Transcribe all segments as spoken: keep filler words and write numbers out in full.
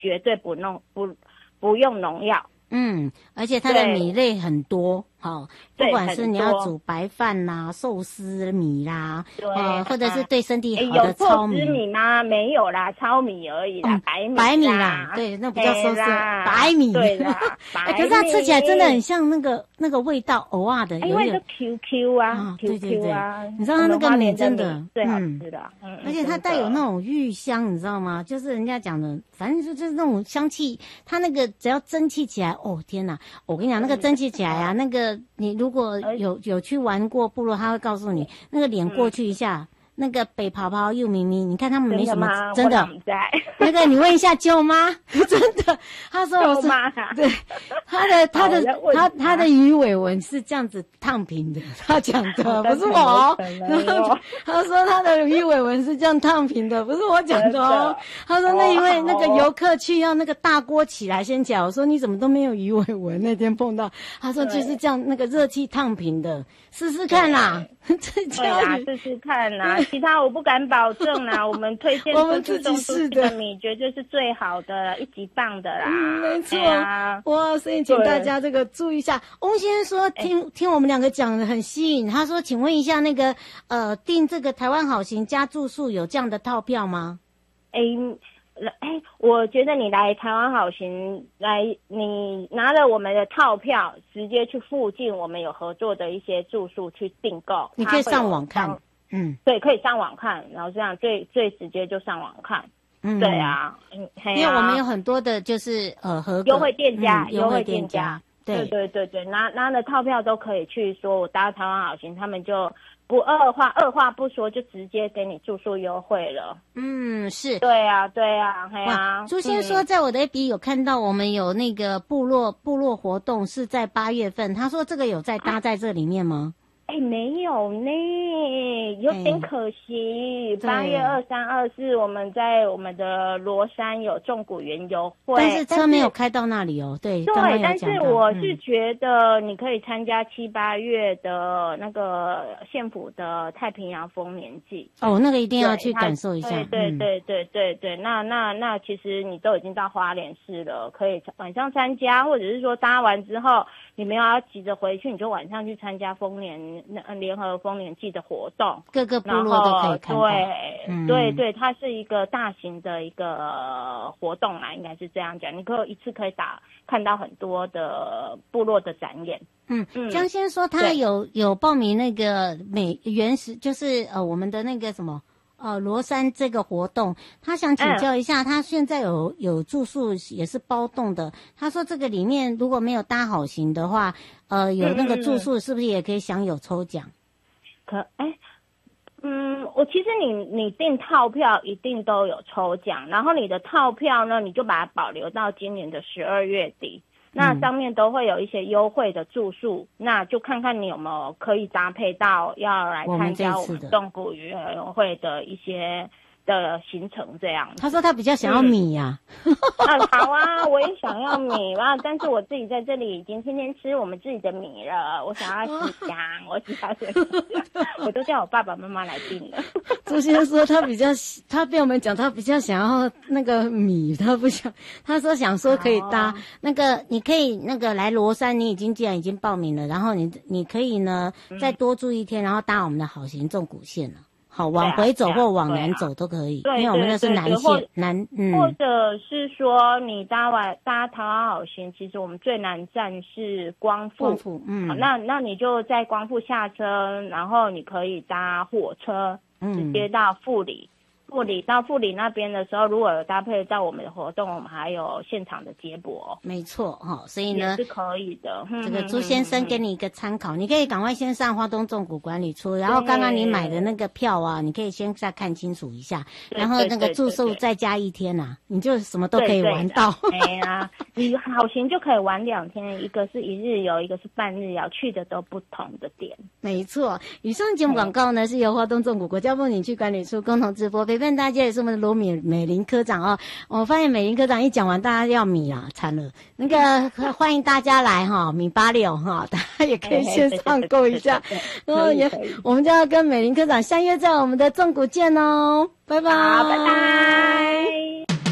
绝对不弄不不用农药。 嗯，而且它的米类很多，好、哦，不管是你要煮白饭啦、寿司米啦，呃，或者是对身体好的糙米。 有寿司米吗？没有啦，糙米而已啦，嗯、白米白米啦，对，那不叫寿司，白米。 对啦，白米。 可是它吃起来真的很像那个那个味道，偶尔的， 因为是 Q Q 啊， 啊 ，Q Q 啊， 你知道它那个米真的最好吃的，嗯， 而且它带有那种芋香，你知道吗？就是人家讲的，反正就是那种香气，它那个只要蒸汽起来，哦天哪！我跟你讲，那个蒸汽起来啊，那个你如果有有去玩过部落，他会告诉你，那个脸过去一下。那个北泡泡又咪咪，你看他们没什么真的， 真的那个你问一下舅妈，真的，他说我说对，他的他的他他的鱼尾纹是这样子烫平的，他讲的不是我，他说他的鱼尾纹是这样烫平的，不是我讲的哦。他说那因为那个游客去要那个大锅起来先讲，我说你怎么都没有鱼尾纹？那天碰到，他说就是这样那个热气烫平的，试试看啦， 对啦，试试看啦。其他我不敢保证啦，我们推荐我们自己试的米绝对是最好的，一级棒的啦。 嗯、没错、 啊， 哇！所以请大家这个注意一下。翁先生说听听我们两个讲的很吸引，他说，请问一下那个呃订这个台湾好行加住宿有这样的套票吗？ 哎。哎，我觉得你来台湾好行来，你拿了我们的套票，直接去附近我们有合作的一些住宿去订购。 你可以上网看，嗯， 对，可以上网看，然后这样最最直接就上网看。嗯，对啊，嗯，啊、 因为我们有很多的就是呃合优惠店家， 优、嗯、惠店家， 对对对对，拿拿了套票都可以去说，我搭台湾好行，他们就。不二话，二话不说就直接给你住宿优惠了。 嗯，是。 对啊，对啊，嘿啊。 朱先说，在我的 F B 有看到我们有那个部落部落活动是在八月份，他说这个有在搭在这里面吗？ 哎、欸，没有呢，有点可惜。八、欸、月二三、二四，我们在我们的罗山有纵谷园游会， 但是车没有开到那里哦。对， 对， 刚刚有但是我是觉得你可以参加七八月的那个县府的太平洋丰年祭。 哦，那个一定要去感受一下。 对对对对对对，嗯、那那那其实你都已经到花莲市了，可以晚上参加，或者是说搭完之后你没有要急着回去，你就晚上去参加丰年。那联合丰年祭的活动， 各个部落都可以看到。 对、嗯、对对，它是一个大型的一个活动啦，应该是这样讲。你可以一次可以打看到很多的部落的展演。 嗯，江先说他有有报名那个美原始，就是呃我们的那个什么。呃，罗山这个活动，他想请教一下，嗯、他现在有有住宿也是包栋的。他说这个里面如果没有搭好行的话，呃，有那个住宿是不是也可以享有抽奖？ 可哎，嗯，我其实你你订套票一定都有抽奖，然后你的套票呢，你就把它保留到今年的十二月底。那上面都会有一些优惠的住宿，嗯、那就看看你有没有可以搭配到要来参加我们纵谷园游会的一些的行程这样子。 他说他比较想要米呀、啊。 嗯，啊好啊，我也想要米啊，但是我自己在这里已经天天吃我们自己的米了。我想要西香，我喜欢吃，我都叫我爸爸妈妈来订了。 朱先生说他比较，他被我们讲他比较想要那个米，他不想，他说想说可以搭、哦、那个，你可以那个来罗山，你已经既然已经报名了，然后你你可以呢、嗯、再多住一天，然后搭我们的好行纵谷线了。好，往回走或往南走都可以， 对啊对啊、 因为我们那是南线南，嗯， 或者是说你搭完搭台湾好行，其实我们最南站是光复， 光复，嗯， 好，那那你就在光复下车，然后你可以搭火车，嗯，直接到富里。富里到富里那边的时候，如果有搭配到我们的活动，我们还有现场的接驳。 没错哈，所以呢也是可以的。 这个朱先生给你一个参考，你可以赶快先上花东纵谷管理处，然后刚刚你买的那个票啊，你可以先再看清楚一下，然后那个住宿再加一天啊，你就什么都可以玩到。 哎呀，你好行就可以玩两天，一个是一日游，一个是半日游，去的都不同的点。 没错，以上节目广告呢是由花东纵谷国家风景区管理处共同直播。陪伴大家也是我们的罗美美玲科长哦。我发现美玲科长一讲完，大家要米啊，惨了。那个欢迎大家来哈，米八六哈，大家也可以线上购一下。然后也，我们就要跟美玲科长相约在我们的纵谷见哦，拜拜， 好，拜拜。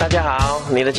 大家好，你的